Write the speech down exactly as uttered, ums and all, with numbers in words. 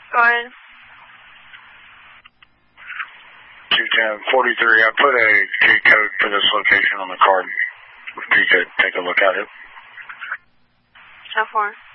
Go ahead. two ten forty-three, I put a G-code for this location on the card. If you could take a look at it. How far?